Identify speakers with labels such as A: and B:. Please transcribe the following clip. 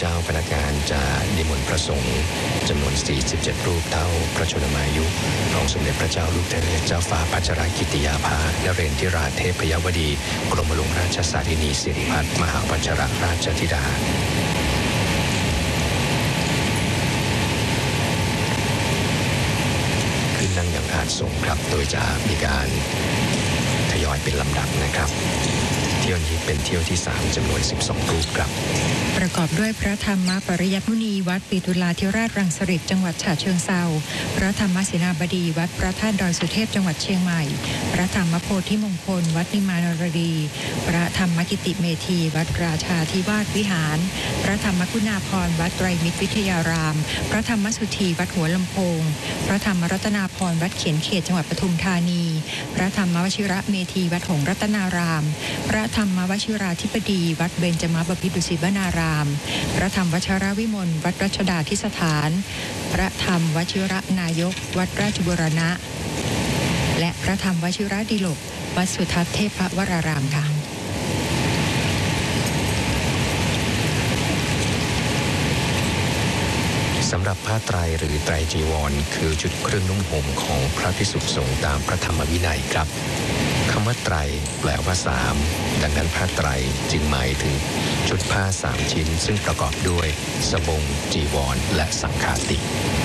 A: เจ้าพนักงานจะนิมนต์พระสงฆ์จำนวน47รูปเท่าพระชนมายุของสมเด็จพระเจ้าลูกเธอเจ้าฟ้าพัชรกิติยาภานเรนทิราเทพยวดีกรมหลวงราชสารินีสิริพัฒน์มหาวัชรราชธิดาขึ้นนั่งอย่างอาจทรงครับโดยจะมีการทยอยเป็นลำดับนะครับเที่ยวนี้เป็นเที่ยวที่3จำนวน12รูปครับ
B: ประกอบด้วยพระธรรมปริยัติมุนีวัดปิตุลาธิราชรังสฤษฎ์จังหวัดฉะเชิงเทราพระธรรมเสนาบดีวัดพระธาตุดอยสุเทพจังหวัดเชียงใหม่พระธรรมโพธิมงคลวัดนิมานรดีพระธรรมกิติเมธีวัดราชาธิวาสวิหารพระธรรมกุณาภรณ์วัดไตรมิตรวิทยารามพระธรรมสุธีวัดหัวลำโพงพระธรรมรัตนาภรณ์วัดเขียนเขตจังหวัดปทุมธานีพระธรรมวชิระเมธีวัดหงส์รัตนารามพระธรรมวชิราธิปดีวัดเบญจมบพิตรดุสิตวนารามพระธรรมวชรวิมลวัดรัชดาธิสถานพระธรรมวชิระนายกวัดราชบูรณะและพระธรรมวชิระดิลกวัดสุทัศน์เทพวรารามค่ะ
A: สำหรับผ้าไตรหรือไตรจีวรคือชุดเครื่องนุ่งห่มของพระภิกษุสงฆ์ตามพระธรรมวินัยครับคำว่าไตรแปลว่า3ดังนั้นผ้าไตรจึงหมายถึงชุดผ้า3ชิ้นซึ่งประกอบด้วยสบงจีวรและสังฆาติ